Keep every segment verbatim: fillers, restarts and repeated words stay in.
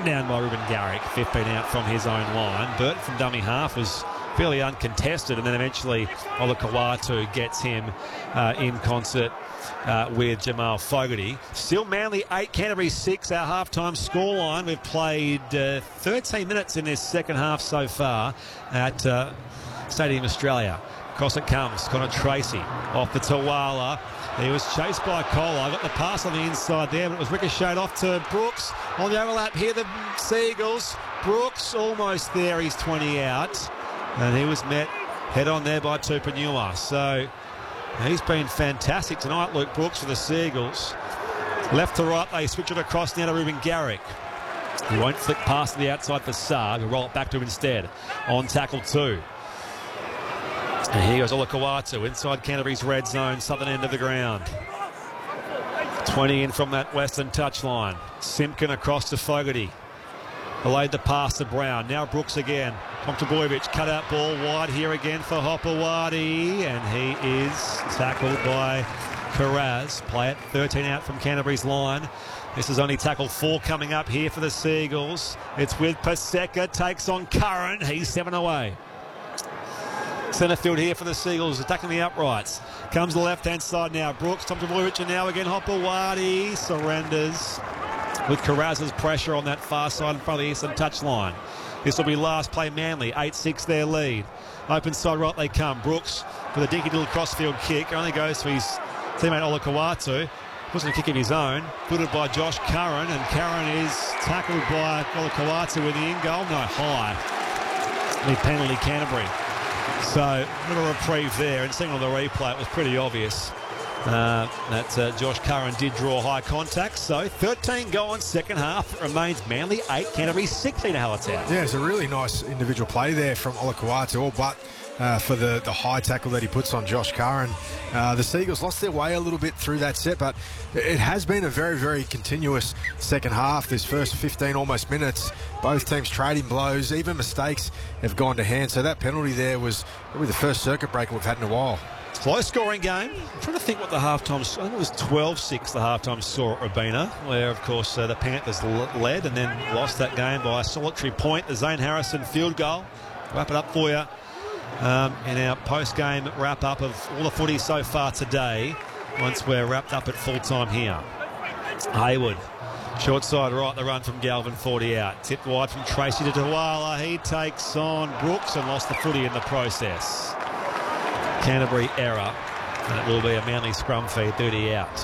beaten down by Ruben Garrick, fifteen out from his own line. Burt from dummy half was fairly uncontested, and then eventually Olakau'atu gets him uh, in concert uh, with Jamal Fogarty. Still Manly eight, Canterbury six, our halftime scoreline. We've played uh, thirteen minutes in this second half so far at uh, Stadium Australia. Across it comes, Connor Tracy off the Tawala. He was chased by Kola. Got the pass on the inside there, but it was ricocheted off to Brooks. On the overlap here, the Seagulls. Brooks almost there, he's twenty out. And he was met head on there by Tupanua. So he's been fantastic tonight, Luke Brooks, for the Seagulls. Left to right, they switch it across now to Ruben Garrick. He won't flick past to the outside for Saab. He'll roll it back to him instead. On tackle two. And here goes Olakau'atu inside Canterbury's red zone, southern end of the ground. twenty in from that western touchline. Simpkin across to Fogarty. Delayed the pass to Brown. Now Brooks again. Tom Trbojevic, cut out ball wide here again for Hopewadi. And he is tackled by Carraz. Play it thirteen out from Canterbury's line. This is only tackle four coming up here for the Seagulls. It's with Paseka, takes on Curran. He's seven away. Centre field here for the Seagulls, attacking the uprights. Comes the left-hand side now. Brooks, Tom Trbojevic, and now again Hopewadi surrenders with Carraz's pressure on that far side in front of the eastern touchline. This will be last play Manly, eight six their lead. Open side right they come. Brooks with a dinky little crossfield kick. Only goes to his teammate Olakau'atu. Wasn't a kick of his own. Footed by Josh Curran, and Curran is tackled by Olakau'atu with the in-goal. No, high. The penalty Canterbury. So, a little reprieve there, and seeing on the replay, it was pretty obvious uh, that uh, Josh Curran did draw high contact. So, thirteen going second half. It remains Manly eight, Canterbury sixteen, Hallertau. Yeah, it's a really nice individual play there from Olakau'atu, all but uh, for the, the high tackle that he puts on Josh Curran. Uh, the Seagulls lost their way a little bit through that set, but it has been a very, very continuous second half. This first fifteen almost minutes, both teams trading blows, even mistakes have gone to hand. So that penalty there was probably the first circuit breaker we've had in a while. Close scoring game. I'm trying to think what the halftime, I think it was twelve six the halftime saw at Robina, where of course uh, the Panthers led and then lost that game by a solitary point. The Zane Harrison field goal. Wrap it up for you um, in our post-game wrap-up of all the footy so far today, once we're wrapped up at full-time here. Hayward, short side right, the run from Galvin, forty out. Tipped wide from Tracy to Tawala. He takes on Brooks and lost the footy in the process. Canterbury error, and it will be a Manly scrum feed, thirty out.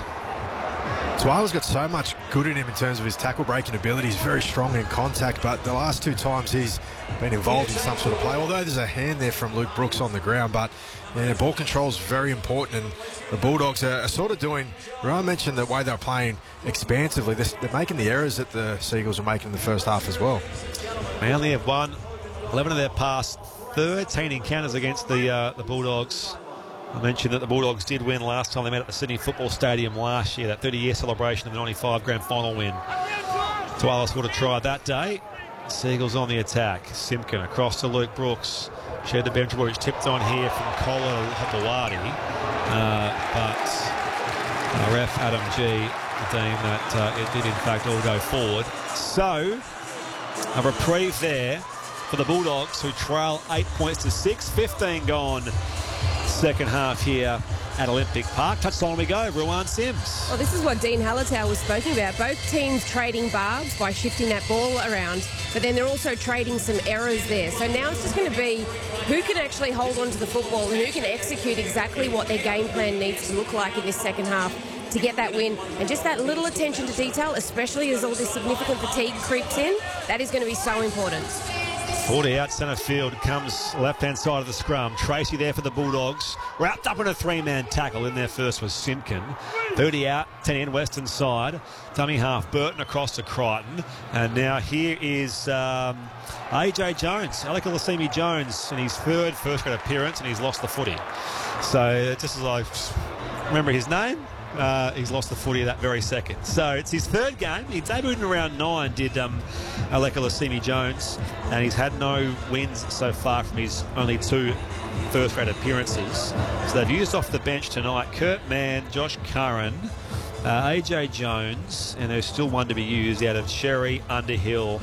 Tawala's got so much good in him in terms of his tackle breaking ability. He's very strong in contact, but the last two times he's been involved in some sort of play, although there's a hand there from Luke Brooks on the ground, but yeah, ball control is very important, and the Bulldogs are, are sort of doing, Ryan mentioned the way they're playing expansively. They're, they're making the errors that the Seagulls are making in the first half as well. Manly have won eleven of their past thirteen encounters against the uh, the Bulldogs. I mentioned that the Bulldogs did win last time they met at the Sydney Football Stadium last year, that thirty-year celebration of the ninety-five grand final win. Tawala scored a try that day. Seagulls on the attack. Simpkin across to Luke Brooks. Shared the bench where it's tipped on here from Kola to Hopewadi. Uh, but uh, ref Adam G deemed that uh, it did in fact all go forward. So, a reprieve there for the Bulldogs, who trail eight points to six. fifteen gone second half here at Olympic Park. Touchline we go, Ruan Sims. Well, this is what Dean Hallertau was speaking about. Both teams trading barbs by shifting that ball around, but then they're also trading some errors there. So now it's just going to be who can actually hold on to the football and who can execute exactly what their game plan needs to look like in this second half to get that win. And just that little attention to detail, especially as all this significant fatigue creeps in, that is going to be so important. forty out centre field, comes left-hand side of the scrum. Tracy there for the Bulldogs. Wrapped up in a three-man tackle. In there first was Simpkin. thirty out, ten in, western side. Dummy half, Burton across to Crichton. And now here is um, A J Jones, Alec Olasimi Jones, in his third first-grade appearance, and he's lost the footy. So just as I remember his name, Uh, he's lost the footy that very second. So it's his third game. He debuted in round nine, did um, Alec Olasimi Jones, and he's had no wins so far from his only two first-grade appearances. So they've used off the bench tonight Kurt Mann, Josh Curran, uh, A J Jones, and there's still one to be used out of Sherry, Underhill,